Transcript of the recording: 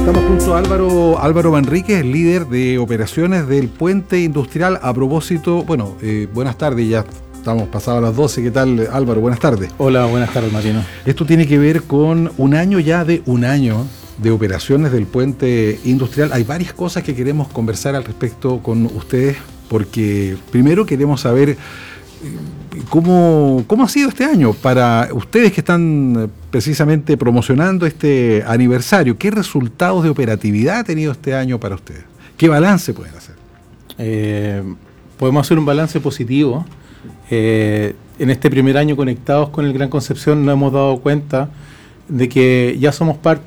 Estamos junto a Álvaro Manríquez, el líder de operaciones del Puente Industrial. A propósito, buenas tardes, ya estamos pasados a las 12. ¿Qué tal, Álvaro? Buenas tardes. Hola, buenas tardes, Marino. Esto tiene que ver con un año de operaciones del Puente Industrial. Hay varias cosas que queremos conversar al respecto con ustedes, porque primero queremos saber ¿cómo ha sido este año para ustedes que están precisamente promocionando este aniversario? ¿Qué resultados de operatividad ha tenido este año para ustedes? ¿Qué balance pueden hacer? Podemos hacer un balance positivo. En este primer año conectados con el Gran Concepción nos hemos dado cuenta de que ya somos parte